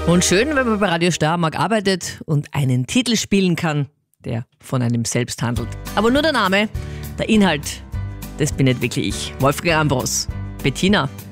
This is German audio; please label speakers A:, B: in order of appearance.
A: Und schön, wenn man bei Radio Steiermark arbeitet und einen Titel spielen kann, der von einem selbst handelt. Aber nur der Name, der Inhalt, das bin nicht wirklich ich. Wolfgang Ambros, Bettina.